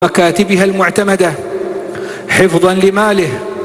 مكاتبها المعتمدة حفظا لماله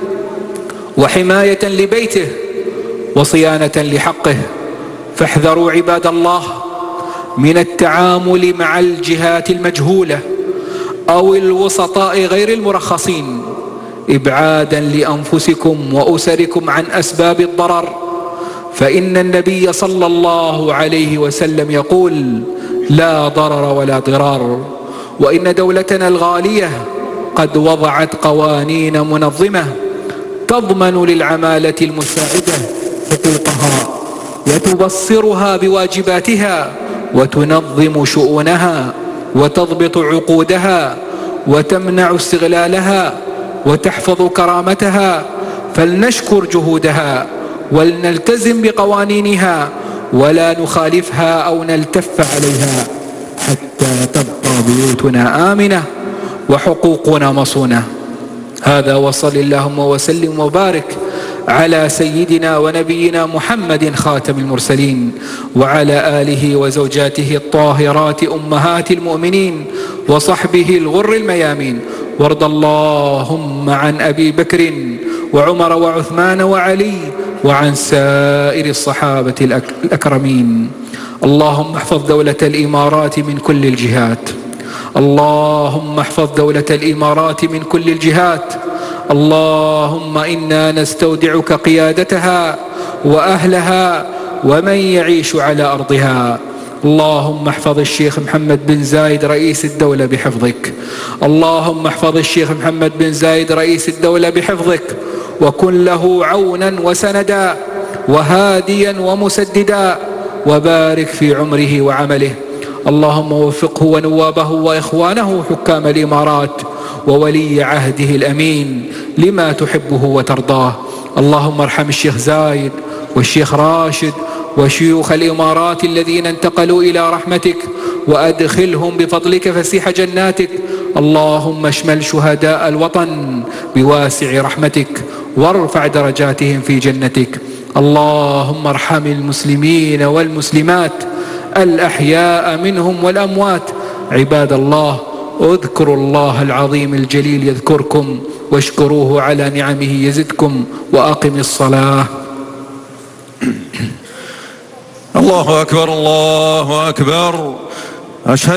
وحماية لبيته وصيانة لحقه. فاحذروا عباد الله من التعامل مع الجهات المجهولة أو الوسطاء غير المرخصين إبعادا لأنفسكم وأسركم عن أسباب الضرر، فإن النبي صلى الله عليه وسلم يقول: لا ضرر ولا ضرار. وإن دولتنا الغالية قد وضعت قوانين منظمة تضمن للعمالة المساعدة حقوقها وتبصرها بواجباتها وتنظم شؤونها وتضبط عقودها وتمنع استغلالها وتحفظ كرامتها. فلنشكر جهودها ولنلتزم بقوانينها ولا نخالفها أو نلتف عليها حتى تبقى بيوتنا آمنة وحقوقنا مصونة. هذا، وصل اللهم وسلم وبارك على سيدنا ونبينا محمد خاتم المرسلين وعلى آله وزوجاته الطاهرات أمهات المؤمنين وصحبه الغر الميامين. وارض اللهم عن أبي بكر وعمر وعثمان وعلي وعن سائر الصحابة الأكرمين. اللهم احفظ دولة الإمارات من كل الجهات، اللهم احفظ دولة الإمارات من كل الجهات. اللهم إنا نستودعك قيادتها وأهلها ومن يعيش على أرضها. اللهم احفظ الشيخ محمد بن زايد رئيس الدولة بحفظك، اللهم احفظ الشيخ محمد بن زايد رئيس الدولة بحفظك، وكن له عونا وسندا وهاديا ومسددا، وبارك في عمره وعمله. اللهم وفقه ونوابه وإخوانه حكام الإمارات وولي عهده الأمين لما تحبه وترضاه. اللهم ارحم الشيخ زايد والشيخ راشد وشيوخ الإمارات الذين انتقلوا إلى رحمتك، وأدخلهم بفضلك فسيح جناتك. اللهم اشمل شهداء الوطن بواسع رحمتك وارفع درجاتهم في جنتك. اللهم ارحم المسلمين والمسلمات الأحياء منهم والأموات. عباد الله، اذكروا الله العظيم الجليل يذكركم واشكروه على نعمه يزدكم، وأقم الصلاة. الله أكبر، الله أكبر. أشهد